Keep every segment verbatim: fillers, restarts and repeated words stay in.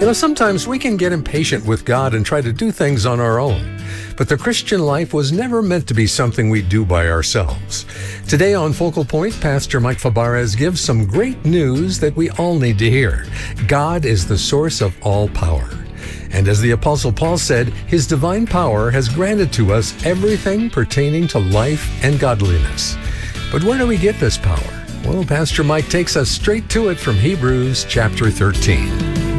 You know, sometimes we can get impatient with God and try to do things on our own. But the Christian life was never meant to be something we do by ourselves. Today on Focal Point, Pastor Mike Fabarez gives some great news that we all need to hear. God is the source of all power. And as the Apostle Paul said, his divine power has granted to us everything pertaining to life and godliness. But where do we get this power? Well, Pastor Mike takes us straight to it from Hebrews chapter thirteen.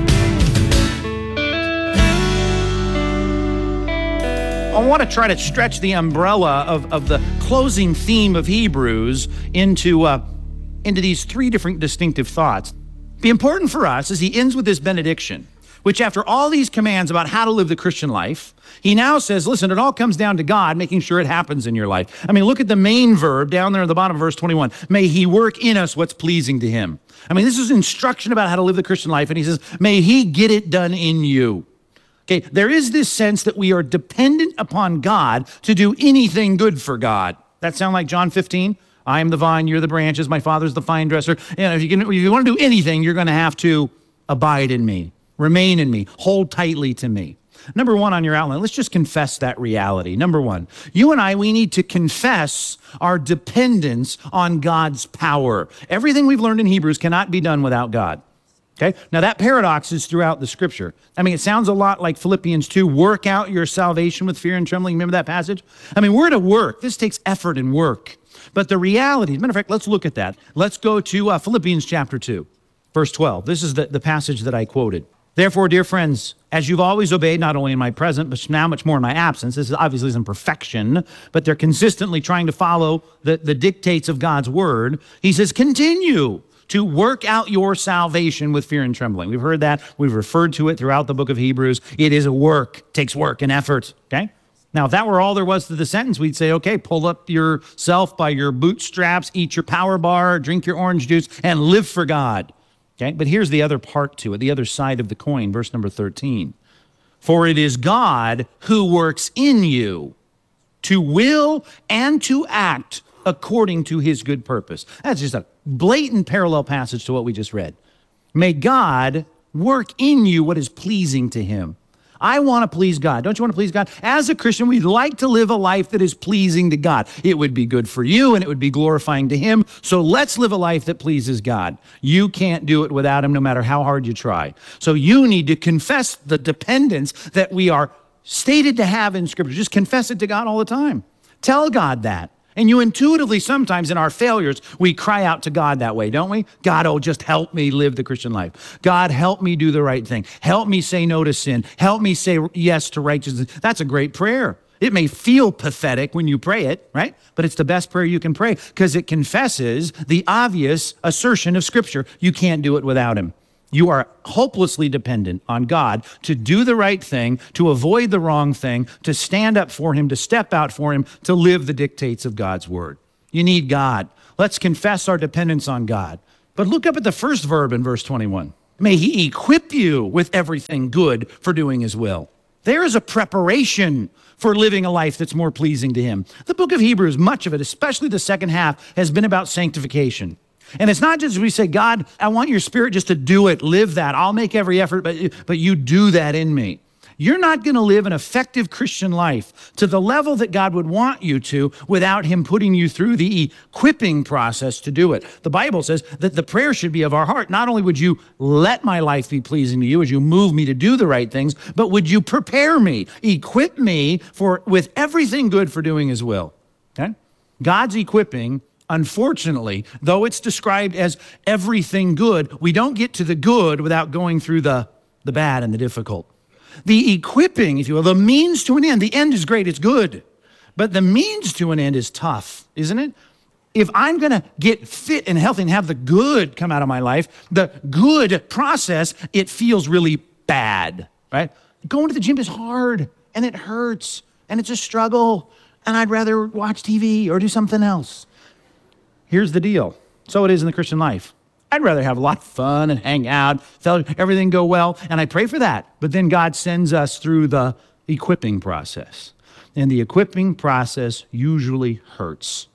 I want to try to stretch the umbrella of, of the closing theme of Hebrews into, uh, into these three different distinctive thoughts. The important for us is he ends with this benediction, which after all these commands about how to live the Christian life, he now says, listen, it all comes down to God making sure it happens in your life. I mean, look at the main verb down there at the bottom of verse twenty-one. May he work in us what's pleasing to him. I mean, this is instruction about how to live the Christian life, and he says, may he get it done in you. Okay, there is this sense that we are dependent upon God to do anything good for God. That sound like John fifteen? I am the vine, you're the branches, my Father's the vine dresser. You know, if you, can, if you want to do anything, you're going to have to abide in me, remain in me, hold tightly to me. Number one on your outline, let's just confess that reality. Number one, you and I, we need to confess our dependence on God's power. Everything we've learned in Hebrews cannot be done without God. Okay, now that paradox is throughout the scripture. I mean, it sounds a lot like Philippians two, work out your salvation with fear and trembling. Remember that passage? I mean, we're to work. This takes effort and work. But the reality, as a matter of fact, let's look at that. Let's go to uh, Philippians chapter two, verse twelve. This is the, the passage that I quoted. Therefore, dear friends, as you've always obeyed, not only in my present, but now much more in my absence, this is obviously isn't perfection, but they're consistently trying to follow the, the dictates of God's word. He says, continue to work out your salvation with fear and trembling. We've heard that. We've referred to it throughout the book of Hebrews. It is a work. It takes work and effort, okay? Now, if that were all there was to the sentence, we'd say, okay, pull up yourself by your bootstraps, eat your power bar, drink your orange juice, and live for God, okay? But here's the other part to it, the other side of the coin, verse number thirteen. For it is God who works in you to will and to act according to his good purpose. That's just a blatant parallel passage to what we just read. May God work in you what is pleasing to him. I want to please God. Don't you want to please God? As a Christian, we'd like to live a life that is pleasing to God. It would be good for you and it would be glorifying to him. So let's live a life that pleases God. You can't do it without him no matter how hard you try. So you need to confess the dependence that we are stated to have in Scripture. Just confess it to God all the time. Tell God that. And you intuitively, sometimes in our failures, we cry out to God that way, don't we? God, oh, just help me live the Christian life. God, help me do the right thing. Help me say no to sin. Help me say yes to righteousness. That's a great prayer. It may feel pathetic when you pray it, right? But it's the best prayer you can pray because it confesses the obvious assertion of Scripture. You can't do it without him. You are hopelessly dependent on God to do the right thing, to avoid the wrong thing, to stand up for him, to step out for him, to live the dictates of God's word. You need God. Let's confess our dependence on God. But look up at the first verb in verse twenty-one. May he equip you with everything good for doing his will. There is a preparation for living a life that's more pleasing to him. The book of Hebrews, much of it, especially the second half, has been about sanctification. And it's not just we say, God, I want your spirit just to do it, live that. I'll make every effort, but, but you do that in me. You're not going to live an effective Christian life to the level that God would want you to without him putting you through the equipping process to do it. The Bible says that the prayer should be of our heart. Not only would you let my life be pleasing to you as you move me to do the right things, but would you prepare me, equip me for with everything good for doing his will. Okay? God's equipping, unfortunately, though it's described as everything good, we don't get to the good without going through the, the bad and the difficult. The equipping, if you will, the means to an end. The end is great, it's good. But the means to an end is tough, isn't it? If I'm going to get fit and healthy and have the good come out of my life, the good process, it feels really bad, right? Going to the gym is hard and it hurts and it's a struggle and I'd rather watch T V or do something else. Here's the deal. So it is in the Christian life. I'd rather have a lot of fun and hang out, everything go well, and I pray for that. But then God sends us through the equipping process. And the equipping process usually hurts.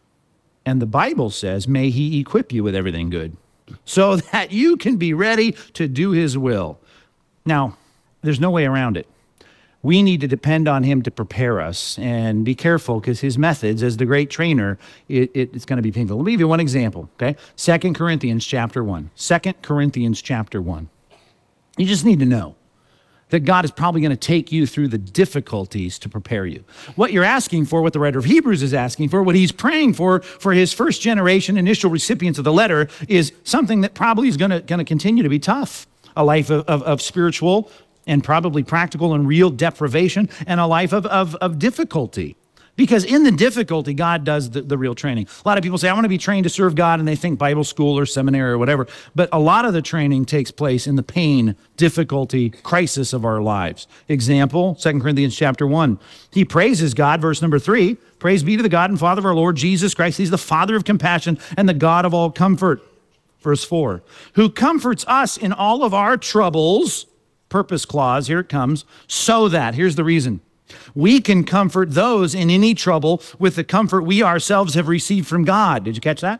And the Bible says, may he equip you with everything good so that you can be ready to do his will. Now, there's no way around it. We need to depend on him to prepare us, and be careful because his methods as the great trainer, it, it, it's going to be painful. Let me give you one example, okay? Second Corinthians chapter one. Second Corinthians chapter one. You just need to know that God is probably going to take you through the difficulties to prepare you. What you're asking for, what the writer of Hebrews is asking for, what he's praying for, for his first generation initial recipients of the letter, is something that probably is going to, going to continue to be tough. A life of, of, of spiritual and probably practical and real deprivation, and a life of, of, of difficulty. Because in the difficulty, God does the, the real training. A lot of people say, I want to be trained to serve God, and they think Bible school or seminary or whatever. But a lot of the training takes place in the pain, difficulty, crisis of our lives. Example, Second Corinthians chapter one. He praises God, verse number three. Praise be to the God and Father of our Lord Jesus Christ. He's the Father of compassion and the God of all comfort. Verse four. Who comforts us in all of our troubles. Purpose clause, here it comes. So that, here's the reason. We can comfort those in any trouble with the comfort we ourselves have received from God. Did you catch that?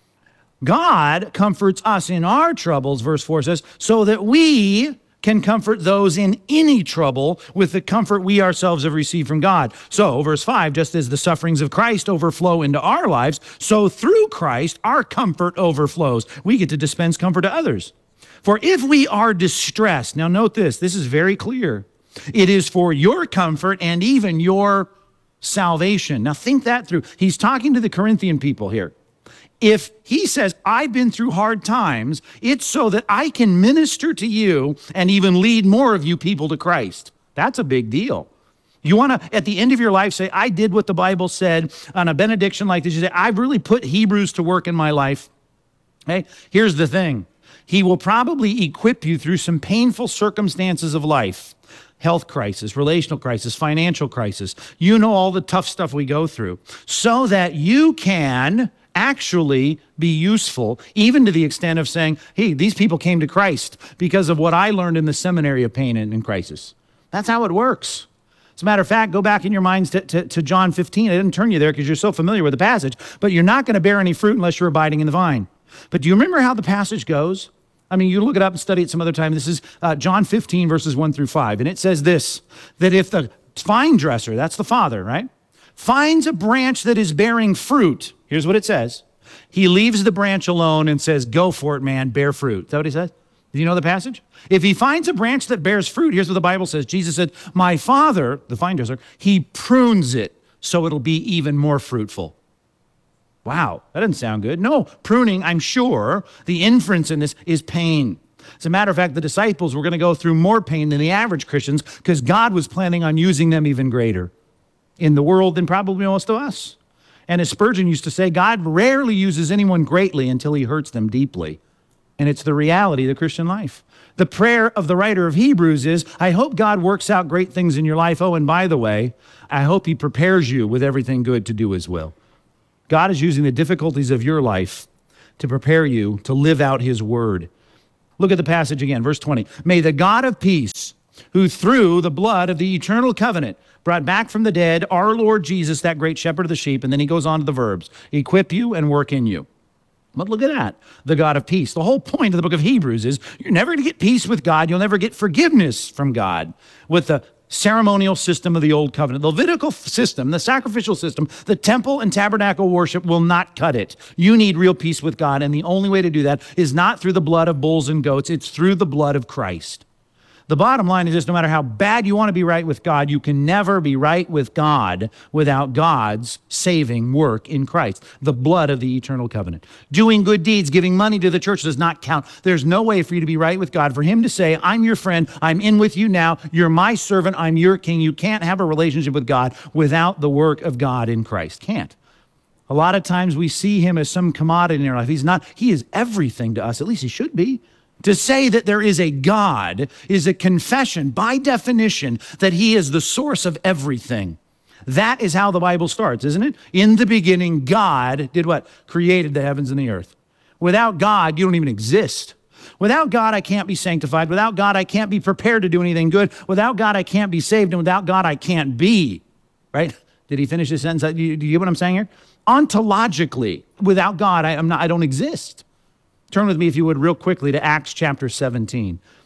God comforts us in our troubles, verse four says, so that we can comfort those in any trouble with the comfort we ourselves have received from God. So, verse five, just as the sufferings of Christ overflow into our lives, so through Christ our comfort overflows. We get to dispense comfort to others. For if we are distressed, now note this, this is very clear. It is for your comfort and even your salvation. Now think that through. He's talking to the Corinthian people here. If he says, I've been through hard times, it's so that I can minister to you and even lead more of you people to Christ. That's a big deal. You want to, at the end of your life, say, I did what the Bible said on a benediction like this. You say, I've really put Hebrews to work in my life. Okay? Here's the thing. He will probably equip you through some painful circumstances of life. Health crisis, relational crisis, financial crisis. You know all the tough stuff we go through. So that you can actually be useful, even to the extent of saying, hey, these people came to Christ because of what I learned in the seminary of pain and, and crisis. That's how it works. As a matter of fact, go back in your minds to, to, to John fifteen. I didn't turn you there because you're so familiar with the passage, but you're not going to bear any fruit unless you're abiding in the vine. But do you remember how the passage goes? I mean, you look it up and study it some other time. This is uh, John fifteen, verses one through five. And it says this, that if the vine dresser, that's the Father, right, finds a branch that is bearing fruit, here's what it says. He leaves the branch alone and says, go for it, man, bear fruit. Is that what he says? Do you know the passage? If he finds a branch that bears fruit, here's what the Bible says. Jesus said, my Father, the vine dresser, he prunes it so it'll be even more fruitful. Wow, that doesn't sound good. No, pruning, I'm sure, the inference in this is pain. As a matter of fact, the disciples were going to go through more pain than the average Christians because God was planning on using them even greater in the world than probably most of us. And as Spurgeon used to say, God rarely uses anyone greatly until he hurts them deeply. And it's the reality of the Christian life. The prayer of the writer of Hebrews is, I hope God works out great things in your life. Oh, and by the way, I hope he prepares you with everything good to do his will. God is using the difficulties of your life to prepare you to live out his word. Look at the passage again, verse twenty. May the God of peace, who through the blood of the eternal covenant brought back from the dead our Lord Jesus, that great shepherd of the sheep, and then he goes on to the verbs, equip you and work in you. But look at that, the God of peace. The whole point of the book of Hebrews is you're never going to get peace with God. You'll never get forgiveness from God with the ceremonial system of the old covenant. The Levitical system, the sacrificial system, the temple and tabernacle worship will not cut it. You need real peace with God, and the only way to do that is not through the blood of bulls and goats. It's through the blood of Christ. The bottom line is this, no matter how bad you want to be right with God, you can never be right with God without God's saving work in Christ, the blood of the eternal covenant. Doing good deeds, giving money to the church does not count. There's no way for you to be right with God, for him to say, I'm your friend, I'm in with you now, you're my servant, I'm your king. You can't have a relationship with God without the work of God in Christ. Can't. A lot of times we see him as some commodity in our life. He's not. He is everything to us, at least he should be. To say that there is a God is a confession, by definition, that he is the source of everything. That is how the Bible starts, isn't it? In the beginning, God did what? Created the heavens and the earth. Without God, you don't even exist. Without God, I can't be sanctified. Without God, I can't be prepared to do anything good. Without God, I can't be saved. And without God, I can't be. Right? Did he finish his sentence? Do you, do you get what I'm saying here? Ontologically, without God, I, I'm not, I don't exist. Turn with me, if you would, real quickly to Acts chapter seventeen.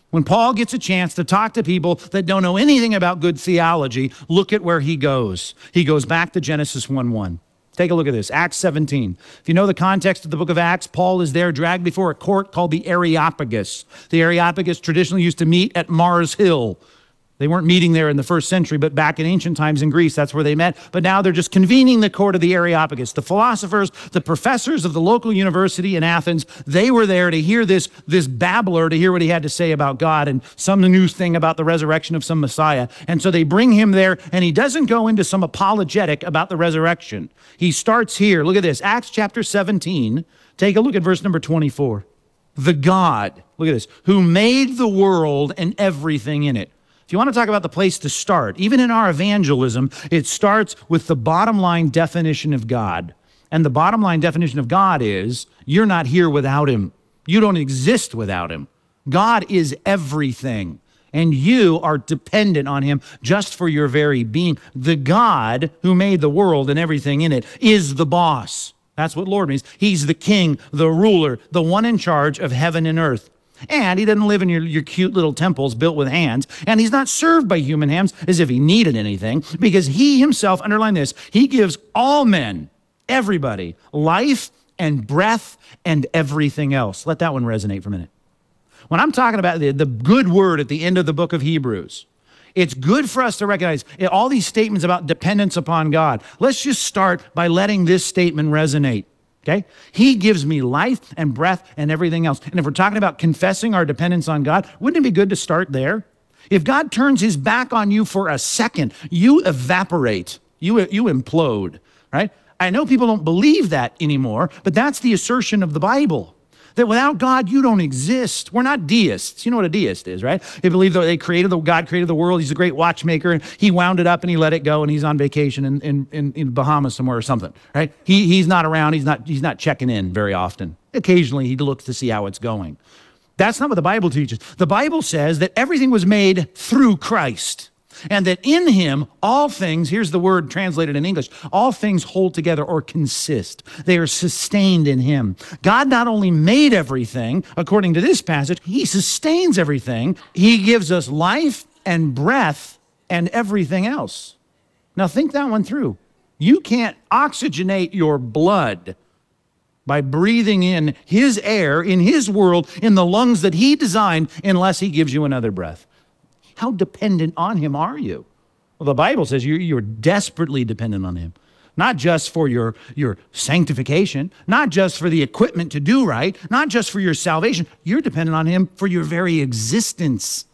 When Paul gets a chance to talk to people that don't know anything about good theology, look at where he goes. He goes back to Genesis one one. Take a look at this, Acts seventeen. If you know the context of the book of Acts, Paul is there dragged before a court called the Areopagus. The Areopagus traditionally used to meet at Mars Hill. They weren't meeting there in the first century, but back in ancient times in Greece, that's where they met. But now they're just convening the court of the Areopagus. The philosophers, the professors of the local university in Athens, they were there to hear this, this babbler, to hear what he had to say about God and some new thing about the resurrection of some Messiah. And so they bring him there, and he doesn't go into some apologetic about the resurrection. He starts here. Look at this, Acts chapter seventeen. Take a look at verse number twenty-four. The God, look at this, who made the world and everything in it. If you want to talk about the place to start, even in our evangelism, it starts with the bottom line definition of God. And the bottom line definition of God is, you're not here without him. You don't exist without him. God is everything, and you are dependent on him just for your very being. The God who made the world and everything in it is the boss. That's what Lord means. He's the king, the ruler, the one in charge of heaven and earth. And he doesn't live in your, your cute little temples built with hands. And he's not served by human hands as if he needed anything, because he himself, underline this, he gives all men, everybody, life and breath and everything else. Let that one resonate for a minute. When I'm talking about the, the good word at the end of the book of Hebrews, it's good for us to recognize all these statements about dependence upon God. Let's just start by letting this statement resonate. Okay? He gives me life and breath and everything else. And if we're talking about confessing our dependence on God, wouldn't it be good to start there? If God turns his back on you for a second, you evaporate, you, you implode, right? I know people don't believe that anymore, but that's the assertion of the Bible. That without God, you don't exist. We're not deists. You know what a deist is, right? They believe that they created the, God created the world. He's a great watchmaker, and he wound it up and he let it go, and he's on vacation in, in, in, in Bahamas somewhere or something, right? He, he's not around. He's not, he's not checking in very often. Occasionally, he looks to see how it's going. That's not what the Bible teaches. The Bible says that everything was made through Christ, and that in him, all things, here's the word translated in English, all things hold together or consist. They are sustained in him. God not only made everything, according to this passage, he sustains everything. He gives us life and breath and everything else. Now think that one through. You can't oxygenate your blood by breathing in his air, in his world, in the lungs that he designed, unless he gives you another breath. How dependent on him are you? Well, the Bible says you're, you're desperately dependent on him, not just for your, your sanctification, not just for the equipment to do right, not just for your salvation. You're dependent on him for your very existence.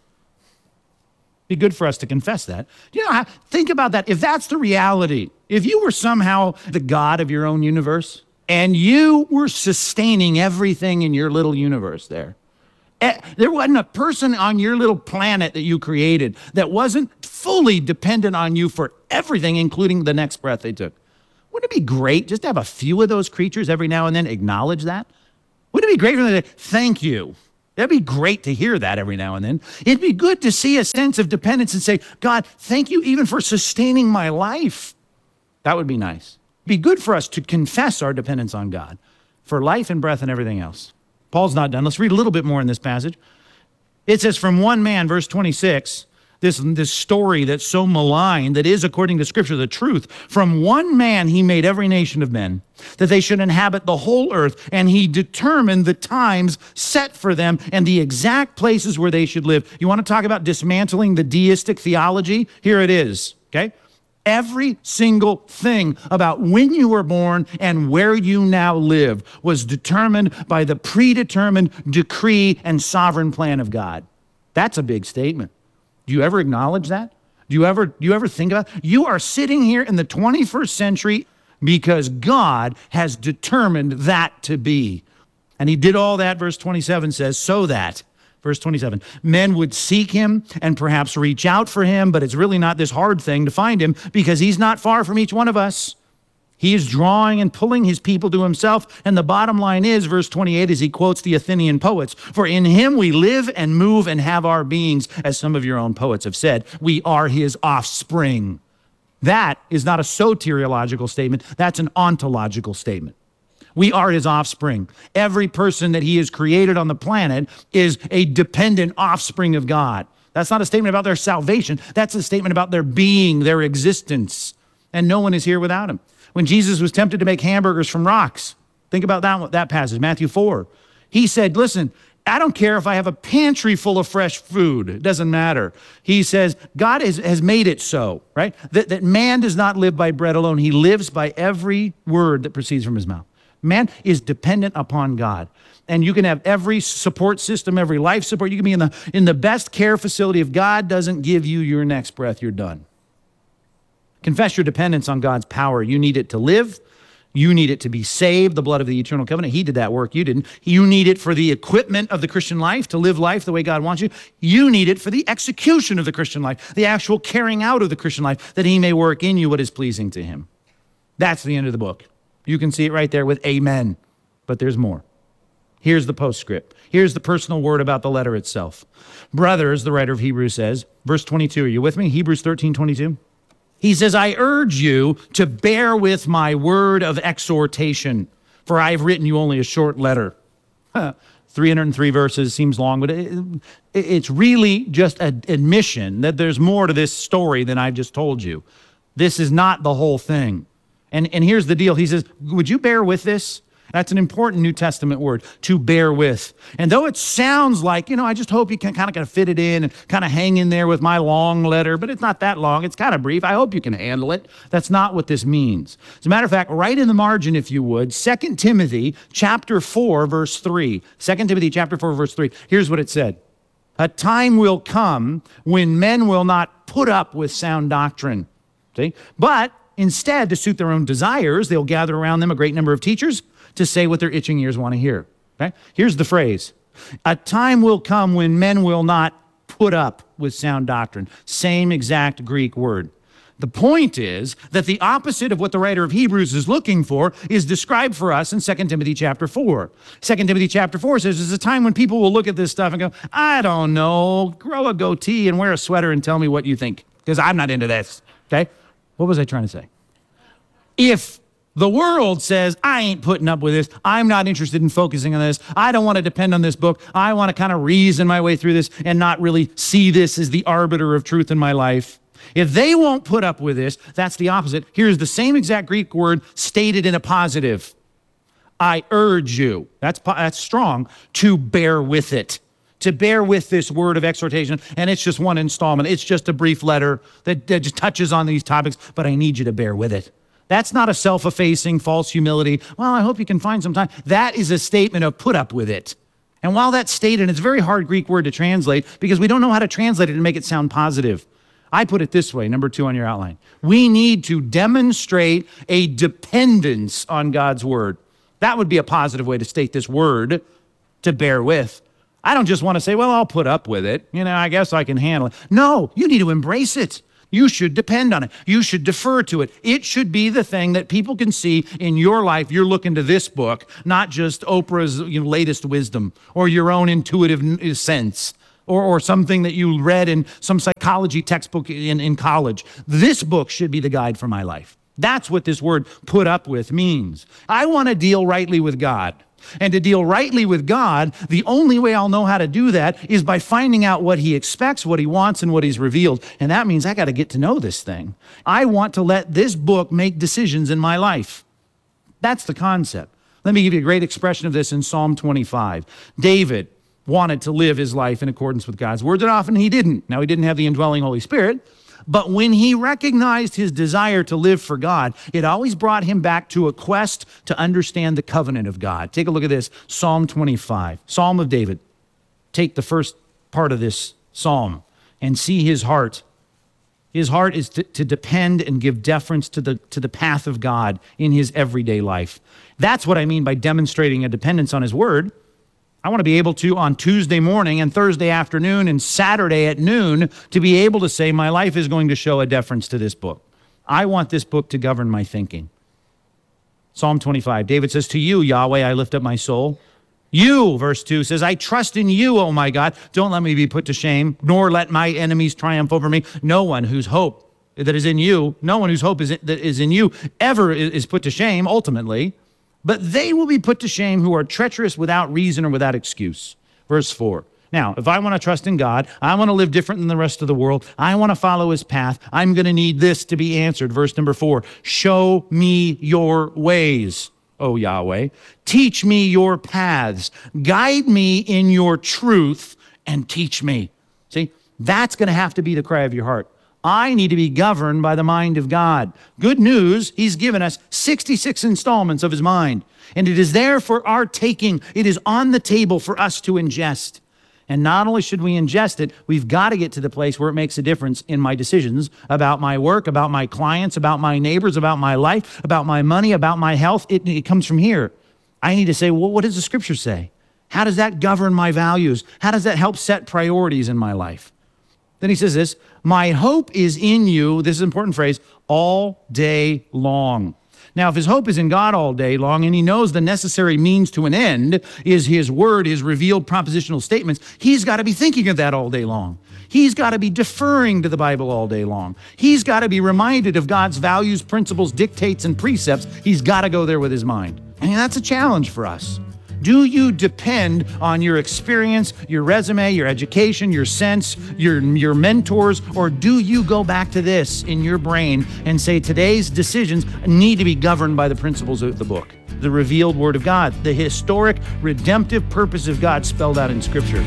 Be good for us to confess that. You know, think about that. If that's the reality, if you were somehow the God of your own universe and you were sustaining everything in your little universe there, there wasn't a person on your little planet that you created that wasn't fully dependent on you for everything, including the next breath they took. Wouldn't it be great just to have a few of those creatures every now and then acknowledge that? Wouldn't it be great for them to say, thank you? That'd be great to hear that every now and then. It'd be good to see a sense of dependence and say, God, thank you even for sustaining my life. That would be nice. It'd be good for us to confess our dependence on God for life and breath and everything else. Paul's not done. Let's read a little bit more in this passage. It says, from one man, verse twenty-six, this, this story that's so maligned, that is, according to Scripture, the truth. From one man he made every nation of men, that they should inhabit the whole earth, and he determined the times set for them and the exact places where they should live. You want to talk about dismantling the deistic theology? Here it is, okay? Every single thing about when you were born and where you now live was determined by the predetermined decree and sovereign plan of God. That's a big statement. Do you ever acknowledge that? Do you ever, do you ever think about it? You are sitting here in the twenty-first century because God has determined that to be. And he did all that, verse twenty-seven says, so that, verse twenty-seven, men would seek him and perhaps reach out for him, but it's really not this hard thing to find him because he's not far from each one of us. He is drawing and pulling his people to himself. And the bottom line is, verse twenty-eight, as he quotes the Athenian poets, for in him we live and move and have our beings, as some of your own poets have said, we are his offspring. That is not a soteriological statement. That's an ontological statement. We are his offspring. Every person that he has created on the planet is a dependent offspring of God. That's not a statement about their salvation. That's a statement about their being, their existence. And no one is here without him. When Jesus was tempted to make hamburgers from rocks, think about that, that passage, Matthew four. He said, listen, I don't care if I have a pantry full of fresh food. It doesn't matter. He says, God has, has made it so, right? That, that man does not live by bread alone. He lives by every word that proceeds from his mouth. Man is dependent upon God. And you can have every support system, every life support. You can be in the, in the best care facility. If God doesn't give you your next breath, you're done. Confess your dependence on God's power. You need it to live. You need it to be saved, the blood of the eternal covenant. He did that work. You didn't. You need it for the equipment of the Christian life, to live life the way God wants you. You need it for the execution of the Christian life, the actual carrying out of the Christian life, that he may work in you what is pleasing to him. That's the end of the book. You can see it right there with amen, but there's more. Here's the postscript. Here's the personal word about the letter itself. Brothers, the writer of Hebrews says, verse twenty-two, are you with me? Hebrews thirteen twenty-two. He says, I urge you to bear with my word of exhortation, for I have written you only a short letter. three hundred three verses, seems long, but it, it's really just an admission that there's more to this story than I've just told you. This is not the whole thing. And, and here's the deal. He says, would you bear with this? That's an important New Testament word, to bear with. And though it sounds like, you know, I just hope you can kind of, kind of fit it in and kind of hang in there with my long letter, but it's not that long. It's kind of brief. I hope you can handle it. That's not what this means. As a matter of fact, right in the margin, if you would, Second Timothy chapter four, verse three. Second Timothy chapter four, verse three. Here's what it said. A time will come when men will not put up with sound doctrine. See? But instead, to suit their own desires, they'll gather around them a great number of teachers to say what their itching ears want to hear. Okay? Here's the phrase. A time will come when men will not put up with sound doctrine. Same exact Greek word. The point is that the opposite of what the writer of Hebrews is looking for is described for us in Second Timothy chapter four. Second Timothy chapter four says there's a time when people will look at this stuff and go, I don't know, grow a goatee and wear a sweater and tell me what you think, because I'm not into this. Okay? What was I trying to say? If the world says, I ain't putting up with this. I'm not interested in focusing on this. I don't want to depend on this book. I want to kind of reason my way through this and not really see this as the arbiter of truth in my life. If they won't put up with this, that's the opposite. Here's the same exact Greek word stated in a positive. I urge you, that's, that's strong, to bear with it. To bear with this word of exhortation. And it's just one installment. It's just a brief letter that, that just touches on these topics, but I need you to bear with it. That's not a self-effacing, false humility. Well, I hope you can find some time. That is a statement of put up with it. And while that's stated, it's a very hard Greek word to translate because we don't know how to translate it and make it sound positive. I put it this way, number two on your outline. We need to demonstrate a dependence on God's word. That would be a positive way to state this word, to bear with. I don't just want to say, well, I'll put up with it. You know, I guess I can handle it. No, you need to embrace it. You should depend on it. You should defer to it. It should be the thing that people can see in your life. You're looking to this book, not just Oprah's you know, latest wisdom or your own intuitive sense or, or something that you read in some psychology textbook in, in college. This book should be the guide for my life. That's what this word put up with means. I want to deal rightly with God. And to deal rightly with God, the only way I'll know how to do that is by finding out what he expects, what he wants, and what he's revealed. And that means I got to get to know this thing. I want to let this book make decisions in my life. That's the concept. Let me give you a great expression of this in Psalm twenty-five. David wanted to live his life in accordance with God's word, and often he didn't. Now, he didn't have the indwelling Holy Spirit, but when he recognized his desire to live for God, it always brought him back to a quest to understand the covenant of God. Take a look at this, Psalm twenty-five, Psalm of David. Take the first part of this psalm and see his heart. His heart is to, to depend and give deference to the, to the path of God in his everyday life. That's what I mean by demonstrating a dependence on his word. I want to be able to, on Tuesday morning and Thursday afternoon and Saturday at noon, to be able to say my life is going to show a deference to this book. I want this book to govern my thinking. Psalm twenty-five, David says, to you, Yahweh, I lift up my soul. You, verse two, says, I trust in you, O my God. Don't let me be put to shame, nor let my enemies triumph over me. No one whose hope that is in you, no one whose hope is in, that is in you ever is put to shame, ultimately. but they will be put to shame who are treacherous without reason or without excuse. Verse four. Now, if I want to trust in God, I want to live different than the rest of the world, I want to follow his path, I'm going to need this to be answered. Verse number four, show me your ways, O Yahweh. Teach me your paths. Guide me in your truth and teach me. See, that's going to have to be the cry of your heart. I need to be governed by the mind of God. Good news, he's given us sixty-six installments of his mind, and it is there for our taking. It is on the table for us to ingest. And not only should we ingest it, we've got to get to the place where it makes a difference in my decisions about my work, about my clients, about my neighbors, about my life, about my money, about my health. It, it comes from here. I need to say, well, what does the scripture say? How does that govern my values? How does that help set priorities in my life? Then he says this, my hope is in you, this is an important phrase, all day long. Now, if his hope is in God all day long and he knows the necessary means to an end is his word, his revealed propositional statements, he's got to be thinking of that all day long. He's got to be deferring to the Bible all day long. He's got to be reminded of God's values, principles, dictates, and precepts. He's got to go there with his mind. I mean, that's a challenge for us. Do you depend on your experience, your resume, your education, your sense, your, your mentors, or do you go back to this in your brain and say today's decisions need to be governed by the principles of the book, the revealed word of God, the historic redemptive purpose of God spelled out in Scripture?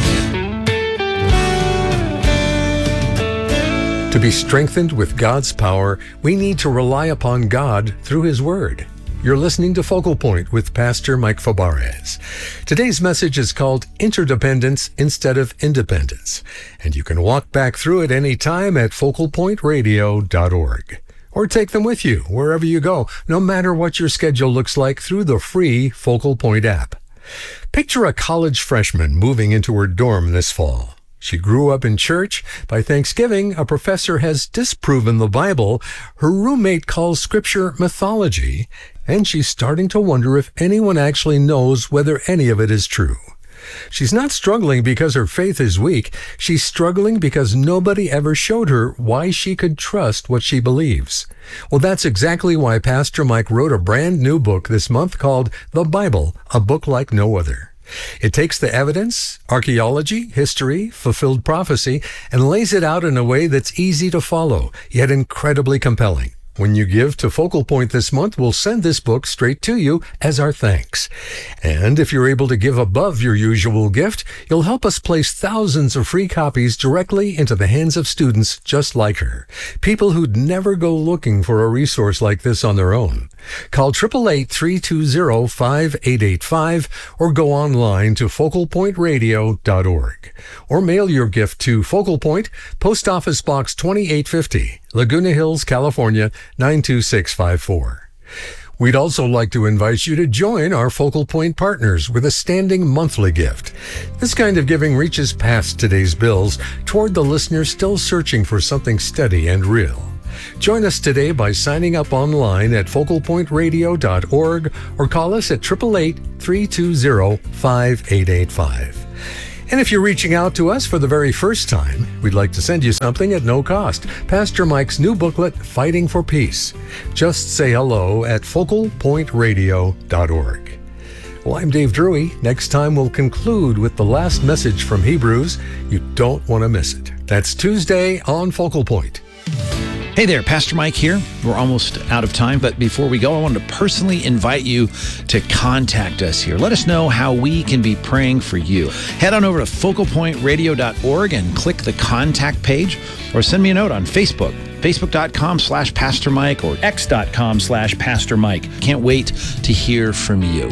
To be strengthened with God's power, we need to rely upon God through his word. You're listening to Focal Point with Pastor Mike Fabarez. Today's message is called Interdependence Instead of Independence, and you can walk back through it anytime at focal point radio dot org. Or take them with you wherever you go, no matter what your schedule looks like, through the free Focal Point app. Picture a college freshman moving into her dorm this fall. She grew up in church. By Thanksgiving, a professor has disproven the Bible. Her roommate calls Scripture mythology, and she's starting to wonder if anyone actually knows whether any of it is true. She's not struggling because her faith is weak. She's struggling because nobody ever showed her why she could trust what she believes. Well, that's exactly why Pastor Mike wrote a brand new book this month called The Bible, a Book Like No Other. It takes the evidence, archaeology, history, fulfilled prophecy, and lays it out in a way that's easy to follow, yet incredibly compelling. When you give to Focal Point this month, we'll send this book straight to you as our thanks. And if you're able to give above your usual gift, you'll help us place thousands of free copies directly into the hands of students just like her, people who'd never go looking for a resource like this on their own. Call eight eight eight, three two zero, five eight eight five or go online to focal point radio dot org. Or mail your gift to Focal Point, Post Office Box twenty-eight fifty, Laguna Hills, California, nine two six five four. We'd also like to invite you to join our Focal Point partners with a standing monthly gift. This kind of giving reaches past today's bills toward the listener still searching for something steady and real. Join us today by signing up online at focal point radio dot org or call us at eight eight eight, three two zero, five eight eight five. And if you're reaching out to us for the very first time, we'd like to send you something at no cost. Pastor Mike's new booklet, Fighting for Peace. Just say hello at focal point radio dot org. Well, I'm Dave Drury. Next time we'll conclude with the last message from Hebrews. You don't want to miss it. That's Tuesday on Focal Point. Hey there, Pastor Mike here. We're almost out of time, but before we go, I wanted to personally invite you to contact us here. Let us know how we can be praying for you. Head on over to focal point radio dot org and click the contact page, or send me a note on Facebook, facebook.com slash Pastor Mike or x.com slash Pastor Mike. Can't wait to hear from you.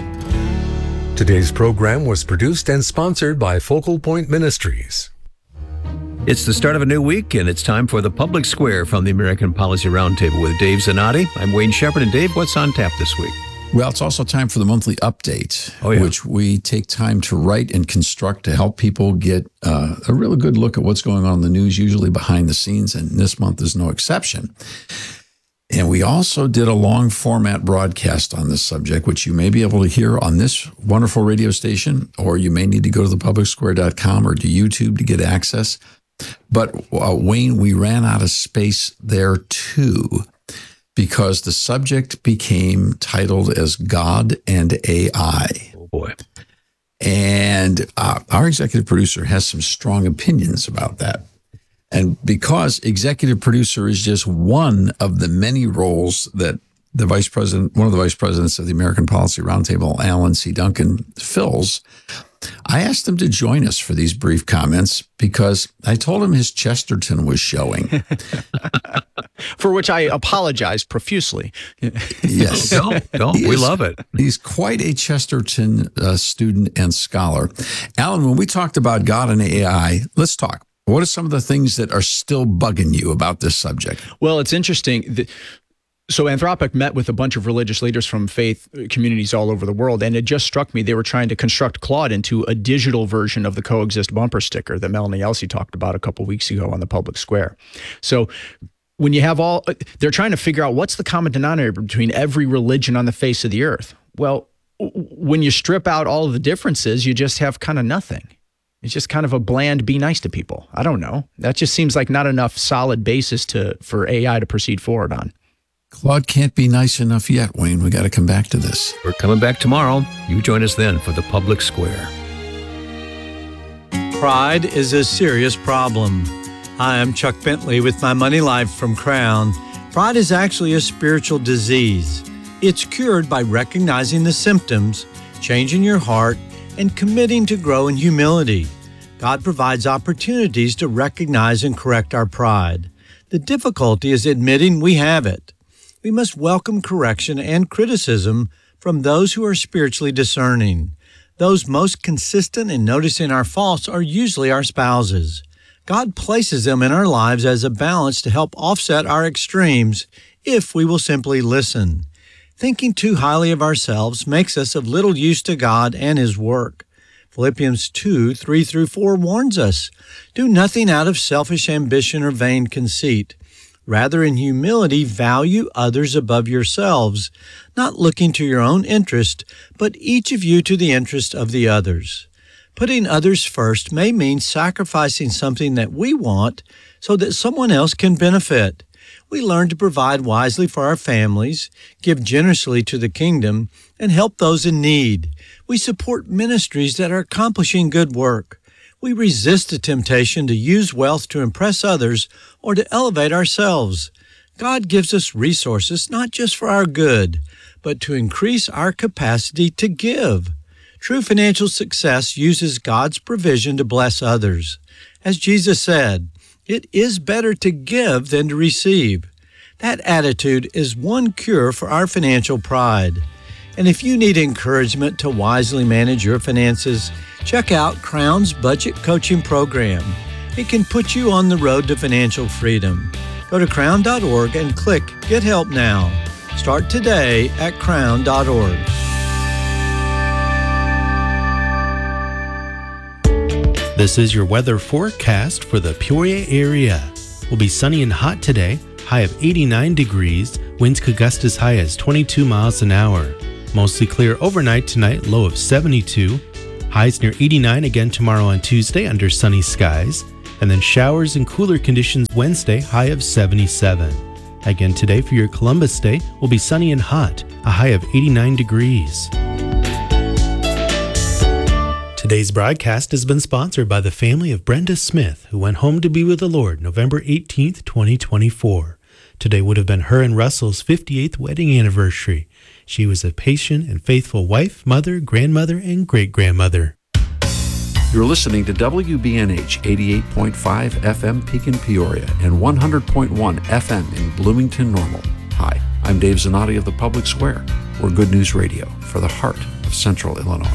Today's program was produced and sponsored by Focal Point Ministries. It's the start of a new week, and it's time for the Public Square from the American Policy Roundtable with Dave Zanotti. I'm Wayne Shepherd, and Dave, what's on tap this week? Well, it's also time for the monthly update, oh, yeah. which we take time to write and construct to help people get uh, a really good look at what's going on in the news, usually behind the scenes, and this month is no exception. And we also did a long format broadcast on this subject, which you may be able to hear on this wonderful radio station, or you may need to go to the public square dot com or to YouTube to get access. But uh, Wayne, we ran out of space there too. because the subject became titled as God and A I. Oh, boy. And uh, our executive producer has some strong opinions about that. And because executive producer is just one of the many roles that the vice president, one of the vice presidents of the American Policy Roundtable, Alan C. Duncan, fills, I asked him to join us for these brief comments because I told him his Chesterton was showing. For which I apologize profusely. Yes. Don't, don't. He We is- love it. He's quite a Chesterton uh, student and scholar. Alan, when we talked about God and A I, let's talk. What are some of the things that are still bugging you about this subject? Well, it's interesting. The, so Anthropic met with a bunch of religious leaders from faith communities all over the world, and it just struck me they were trying to construct Claude into a digital version of the Coexist bumper sticker that Melanie Elsey talked about a couple of weeks ago on the public square. So when you have all, they're trying to figure out what's the common denominator between every religion on the face of the earth. Well, when you strip out all of the differences, you just have kind of nothing. It's just kind of a bland, be nice to people. I don't know. That just seems like not enough solid basis to for A I to proceed forward on. Claude can't be nice enough yet, Wayne. We got to come back to this. We're coming back tomorrow. You join us then for the Public Square. Pride is a serious problem. Hi, I'm Chuck Bentley with my Money Life from Crown. Pride is actually a spiritual disease. It's cured by recognizing the symptoms, changing your heart, and committing to grow in humility. God provides opportunities to recognize and correct our pride. The difficulty is admitting we have it. We must welcome correction and criticism from those who are spiritually discerning. Those most consistent in noticing our faults are usually our spouses. God places them in our lives as a balance to help offset our extremes if we will simply listen. Thinking too highly of ourselves makes us of little use to God and His work. Philippians two, three through four warns us, do nothing out of selfish ambition or vain conceit. Rather, in humility, value others above yourselves, not looking to your own interest, but each of you to the interest of the others. Putting others first may mean sacrificing something that we want so that someone else can benefit. We learn to provide wisely for our families, give generously to the kingdom, and help those in need. We support ministries that are accomplishing good work. We resist the temptation to use wealth to impress others or to elevate ourselves. God gives us resources not just for our good, but to increase our capacity to give. True financial success uses God's provision to bless others. As Jesus said, it is better to give than to receive. That attitude is one cure for our financial pride. And if you need encouragement to wisely manage your finances, check out Crown's Budget Coaching Program. It can put you on the road to financial freedom. Go to crown dot org and click Get Help Now. Start today at crown dot org. This is your weather forecast for the Peoria area. Will be sunny and hot today, high of eighty-nine degrees, winds could gust as high as twenty-two miles an hour. Mostly clear overnight tonight, low of seventy-two. Highs near eighty-nine again tomorrow on Tuesday under sunny skies. And then showers and cooler conditions Wednesday, high of seventy-seven. Again today for your Columbus Day will be sunny and hot, a high of eighty-nine degrees. Today's broadcast has been sponsored by the family of Brenda Smith, who went home to be with the Lord November eighteenth, twenty twenty-four. Today would have been her and Russell's fifty-eighth wedding anniversary. She was a patient and faithful wife, mother, grandmother, and great-grandmother. You're listening to W B N H eighty-eight point five F M Pekin, Peoria, and one hundred point one F M in Bloomington, Normal. Hi, I'm Dave Zanotti of the Public Square. We're Good News Radio for the heart of Central Illinois.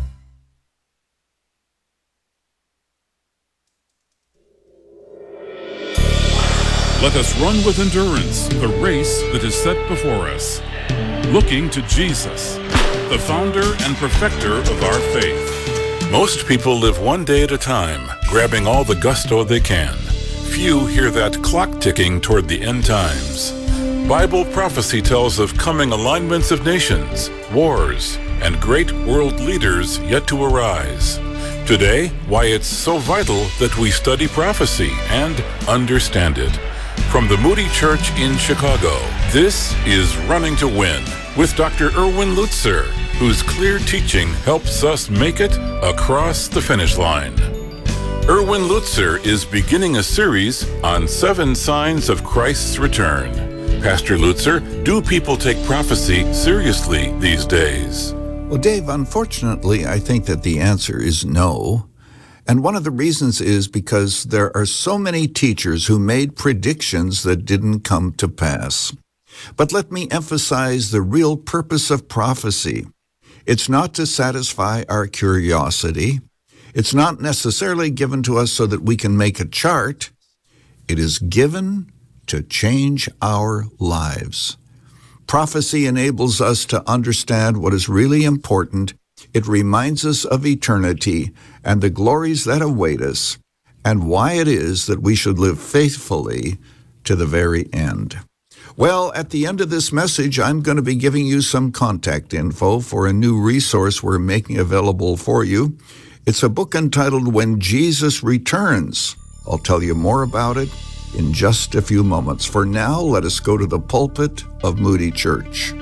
Let us run with endurance the race that is set before us, looking to Jesus, the founder and perfecter of our faith. Most people live one day at a time, grabbing all the gusto they can. Few hear that clock ticking toward the end times. Bible prophecy tells of coming alignments of nations, wars, and great world leaders yet to arise. Today, why it's so vital that we study prophecy and understand it. From the Moody Church in Chicago, this is Running to Win with Doctor Erwin Lutzer, whose clear teaching helps us make it across the finish line. Erwin Lutzer is beginning a series on seven signs of Christ's return. Pastor Lutzer, do people take prophecy seriously these days? Well, Dave, unfortunately, I think that the answer is no. And one of the reasons is because there are so many teachers who made predictions that didn't come to pass. But let me emphasize the real purpose of prophecy. It's not to satisfy our curiosity. It's not necessarily given to us so that we can make a chart. It is given to change our lives. Prophecy enables us to understand what is really important. It reminds us of eternity and the glories that await us, and why it is that we should live faithfully to the very end. Well, at the end of this message, I'm going to be giving you some contact info for a new resource we're making available for you. It's a book entitled When Jesus Returns. I'll tell you more about it in just a few moments. For now, let us go to the pulpit of Moody Church.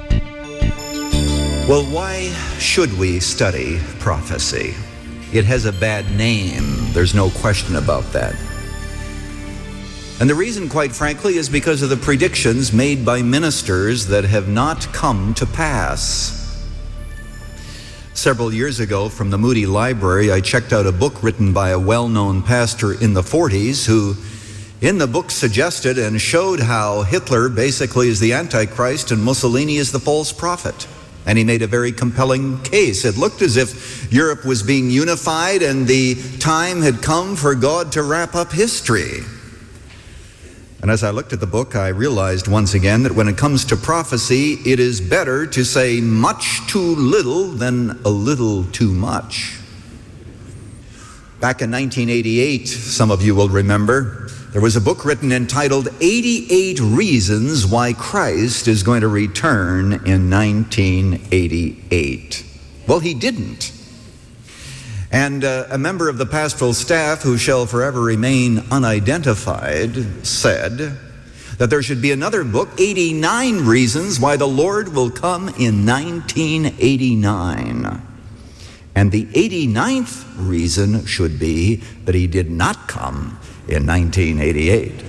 Well, why should we study prophecy? It has a bad name. There's no question about that. And the reason, quite frankly, is because of the predictions made by ministers that have not come to pass. Several years ago, from the Moody Library, I checked out a book written by a well-known pastor in the forties who, in the book, suggested and showed how Hitler basically is the Antichrist and Mussolini is the false prophet. And he made a very compelling case. It looked as if Europe was being unified and the time had come for God to wrap up history. And as I looked at the book, I realized once again that when it comes to prophecy, it is better to say much too little than a little too much. Back in nineteen eighty-eight, some of you will remember, there was a book written entitled eighty-eight Reasons Why Christ is Going to Return in nineteen eighty-eight. Well, he didn't. And uh, a member of the pastoral staff, who shall forever remain unidentified, said that there should be another book, eighty-nine Reasons Why the Lord Will Come in nineteen eighty-nine. And the eighty-ninth reason should be that he did not come in nineteen eighty-eight.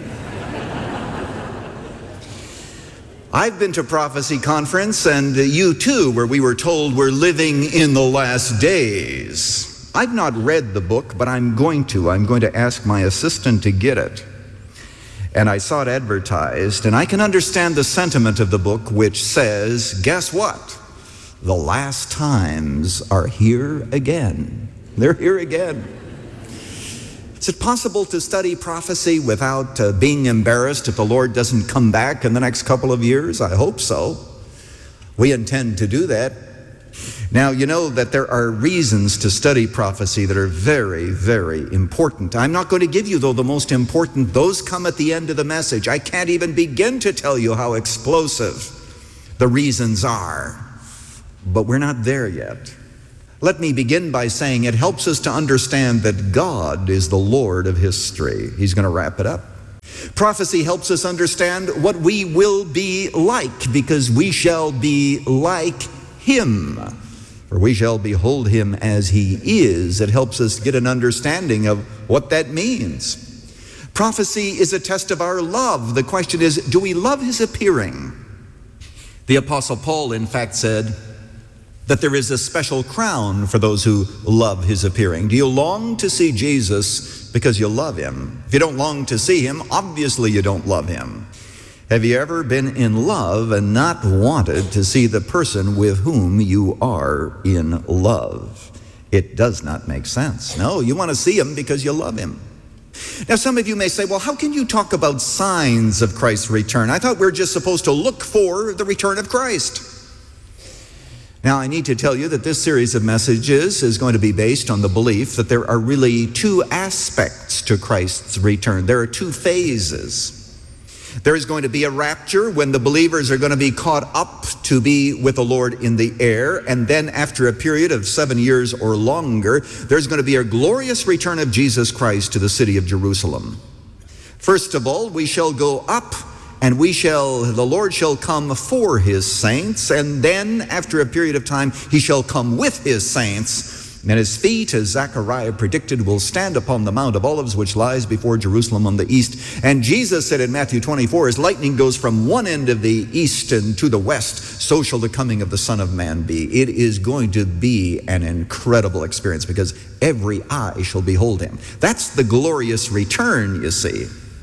I've been to Prophecy Conference, and you too, where we were told we're living in the last days. I've not read the book, but I'm going to. I'm going to ask my assistant to get it. And I saw it advertised, and I can understand the sentiment of the book, which says, guess what? The last times are here again. They're here again. Is it possible to study prophecy without uh, being embarrassed if the Lord doesn't come back in the next couple of years? I hope so. We intend to do that. Now, you know that there are reasons to study prophecy that are very, very important. I'm not going to give you, though, the most important. Those come at the end of the message. I can't even begin to tell you how explosive the reasons are. But we're not there yet. Let me begin by saying it helps us to understand that God is the Lord of history. He's going to wrap it up. Prophecy helps us understand what we will be like, because we shall be like Him, for we shall behold Him as He is. It helps us get an understanding of what that means. Prophecy is a test of our love. The question is, do we love His appearing? The Apostle Paul, in fact, said that there is a special crown for those who love His appearing. Do you long to see Jesus because you love Him? If you don't long to see Him, obviously you don't love Him. Have you ever been in love and not wanted to see the person with whom you are in love? It does not make sense. No, you want to see Him because you love Him. Now, some of you may say, well, how can you talk about signs of Christ's return? I thought we were just supposed to look for the return of Christ. Now, I need to tell you that this series of messages is going to be based on the belief that there are really two aspects to Christ's return. There are two phases. There is going to be a rapture when the believers are going to be caught up to be with the Lord in the air. And then after a period of seven years or longer, there's going to be a glorious return of Jesus Christ to the city of Jerusalem. First of all, we shall go up, and we shall, the Lord shall come for his saints, and then after a period of time, he shall come with his saints. And his feet, as Zechariah predicted, will stand upon the Mount of Olives, which lies before Jerusalem on the east. And Jesus said in Matthew twenty-four, as lightning goes from one end of the east and to the west, so shall the coming of the Son of Man be. It is going to be an incredible experience because every eye shall behold him. That's the glorious return, you see.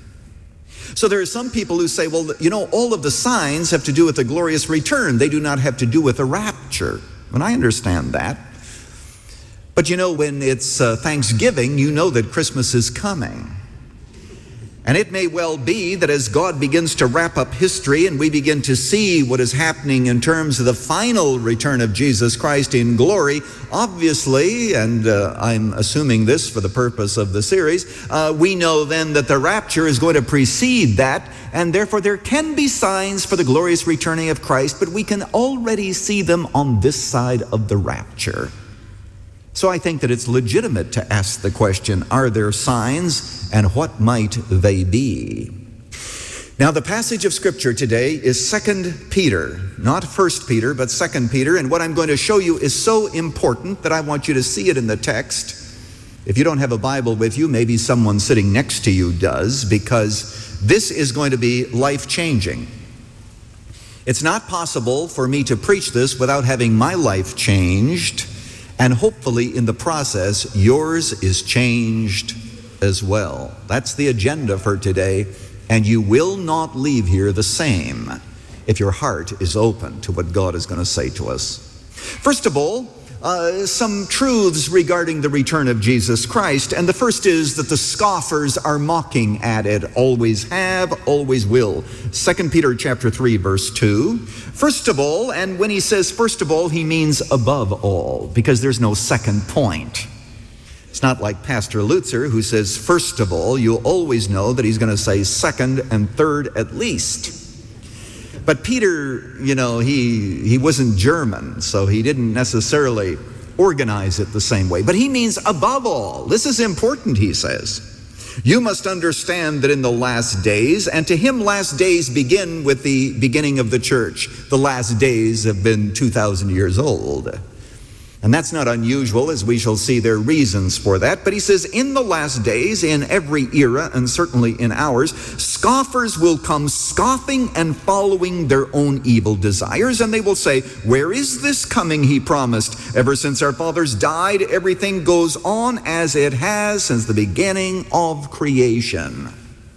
So there are some people who say, well, you know, all of the signs have to do with the glorious return. They do not have to do with the rapture. And I understand that. But you know, when it's uh, Thanksgiving, you know that Christmas is coming. And it may well be that as God begins to wrap up history and we begin to see what is happening in terms of the final return of Jesus Christ in glory, obviously, and uh, I'm assuming this for the purpose of the series, uh, we know then that the rapture is going to precede that, and therefore there can be signs for the glorious returning of Christ, but we can already see them on this side of the rapture. So I think that it's legitimate to ask the question, are there signs, and what might they be? Now, the passage of Scripture today is Second Peter, not First Peter, but Second Peter, and what I'm going to show you is so important that I want you to see it in the text. If you don't have a Bible with you, maybe someone sitting next to you does, because this is going to be life-changing. It's not possible for me to preach this without having my life changed, and hopefully in the process, yours is changed as well. That's the agenda for today, and you will not leave here the same if your heart is open to what God is going to say to us. First of all, uh, some truths regarding the return of Jesus Christ, and the first is that the scoffers are mocking at it, always have, always will. Second Peter chapter three, verse two. First of all, and when he says first of all, he means above all, because there's no second point. It's not like Pastor Lutzer, who says first of all. You'll always know that he's going to say second and third at least. But Peter, you know, he he wasn't German, so he didn't necessarily organize it the same way. But he means above all. This is important, he says. You must understand that in the last days, and to him last days begin with the beginning of the church. The last days have been two thousand years old. And that's not unusual, as we shall see there are reasons for that. But he says, in the last days, in every era, and certainly in ours, scoffers will come scoffing and following their own evil desires. And they will say, where is this coming he promised? Ever since our fathers died, everything goes on as it has since the beginning of creation.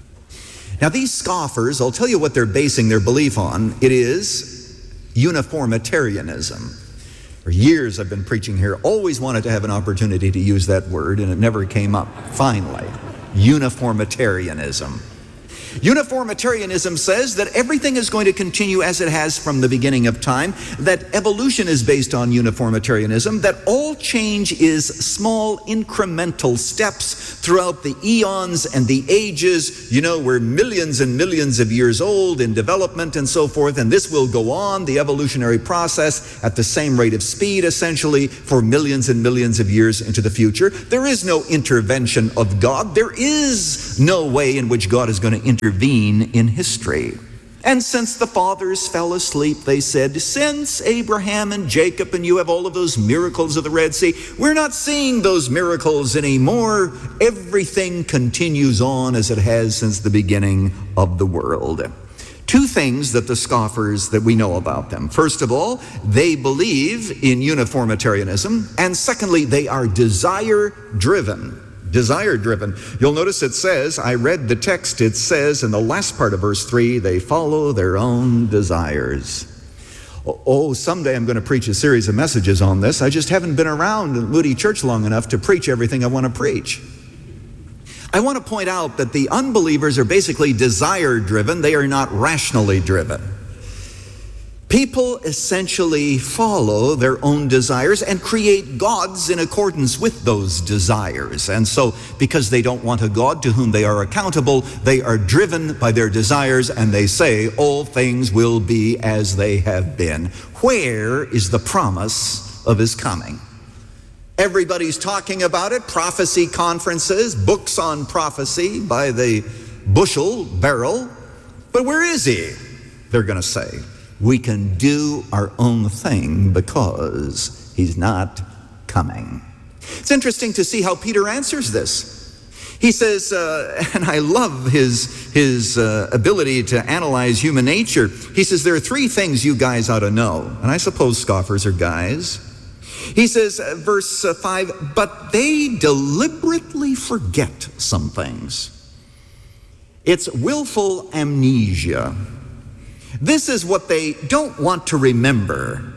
Now these scoffers, I'll tell you what they're basing their belief on. It is uniformitarianism. For years I've been preaching here, always wanted to have an opportunity to use that word, and it never came up. Finally, uniformitarianism. Uniformitarianism says that everything is going to continue as it has from the beginning of time, that evolution is based on uniformitarianism, that all change is small incremental steps throughout the eons and the ages. You know, we're millions and millions of years old in development and so forth, and this will go on, the evolutionary process, at the same rate of speed, essentially, for millions and millions of years into the future. There is no intervention of God. There is no way in which God is going to intervene intervene in history. And since the fathers fell asleep, they said, since Abraham and Jacob and you have all of those miracles of the Red Sea, we're not seeing those miracles anymore. Everything continues on as it has since the beginning of the world. Two things that the scoffers, that we know about them. First of all, they believe in uniformitarianism. And secondly, they are desire-driven. Desire-driven. You'll notice it says, I read the text, it says in the last part of verse three, they follow their own desires. Oh, someday I'm going to preach a series of messages on this. I just haven't been around Moody Church long enough to preach everything I want to preach. I want to point out that the unbelievers are basically desire-driven. They are not rationally driven. People essentially follow their own desires and create gods in accordance with those desires. And so, because they don't want a God to whom they are accountable, they are driven by their desires, and they say, all things will be as they have been. Where is the promise of his coming? Everybody's talking about it. Prophecy conferences, books on prophecy by the bushel, barrel. But where is he? They're going to say, we can do our own thing because he's not coming. It's interesting to see how Peter answers this. He says, uh, and I love his, his uh, ability to analyze human nature. He says, there are three things you guys ought to know. And I suppose scoffers are guys. He says, uh, verse uh, five, but they deliberately forget some things. It's willful amnesia. This is what they don't want to remember.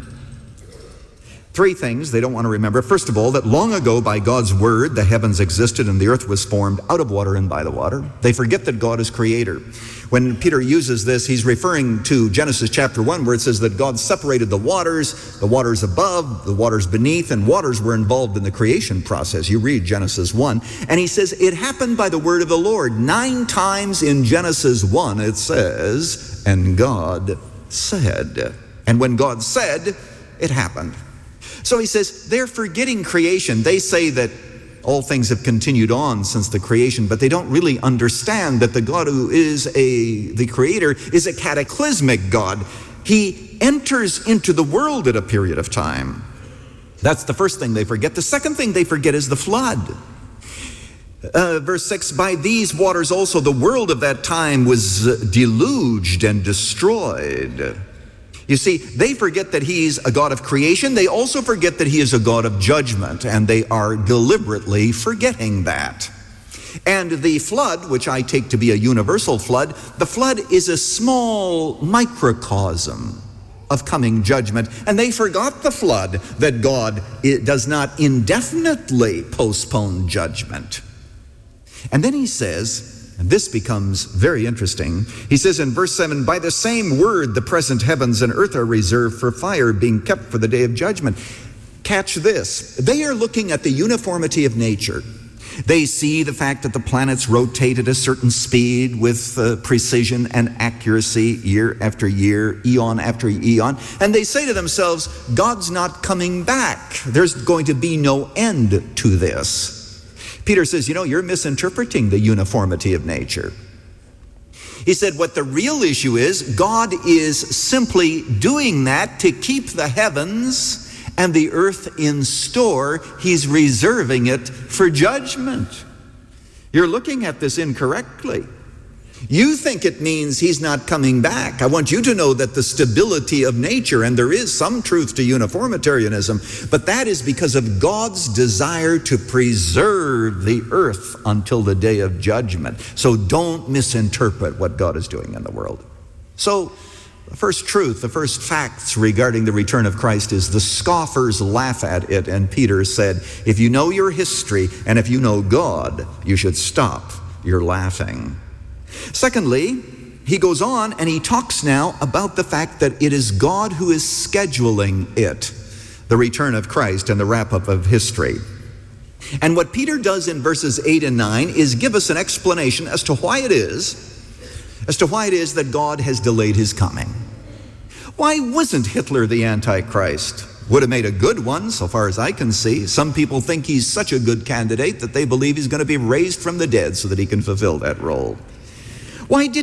Three things they don't want to remember. First of all, that long ago by God's word, the heavens existed and the earth was formed out of water and by the water. They forget that God is creator. When Peter uses this, he's referring to Genesis chapter one, where it says that God separated the waters, the waters above, the waters beneath, and waters were involved in the creation process. You read Genesis one, and he says it happened by the word of the Lord. Nine times in Genesis one it says, and God said. And when God said, it happened. So he says, they're forgetting creation. They say that all things have continued on since the creation, but they don't really understand that the God who is a the creator is a cataclysmic God. He enters into the world at a period of time. That's the first thing they forget. The second thing they forget is the flood. Uh, verse six, by these waters also the world of that time was uh, deluged and destroyed. You see, they forget that he's a God of creation. They also forget that he is a God of judgment, and they are deliberately forgetting that. And the flood, which I take to be a universal flood, the flood is a small microcosm of coming judgment. And they forgot the flood, that God does not indefinitely postpone judgment. And then he says, and this becomes very interesting. He says in verse seven, by the same word the present heavens and earth are reserved for fire, being kept for the day of judgment. Catch this. They are looking at the uniformity of nature. They see the fact that the planets rotate at a certain speed with uh, precision and accuracy year after year, eon after eon. And they say to themselves, God's not coming back. There's going to be no end to this. Peter says, you know, you're misinterpreting the uniformity of nature. He said, what the real issue is, God is simply doing that to keep the heavens and the earth in store. He's reserving it for judgment. You're looking at this incorrectly. You think it means he's not coming back. I want you to know that the stability of nature, and there is some truth to uniformitarianism, but that is because of God's desire to preserve the earth until the day of judgment. So don't misinterpret what God is doing in the world. So the first truth, the first facts regarding the return of Christ is the scoffers laugh at it, and Peter said, if you know your history and if you know God, you should stop your laughing. Secondly, he goes on and he talks now about the fact that it is God who is scheduling it, the return of Christ and the wrap-up of history. And what Peter does in verses eight and nine is give us an explanation as to why it is, as to why it is that God has delayed his coming. Why wasn't Hitler the Antichrist? Would have made a good one, so far as I can see. Some people think he's such a good candidate that they believe he's going to be raised from the dead so that he can fulfill that role. Why did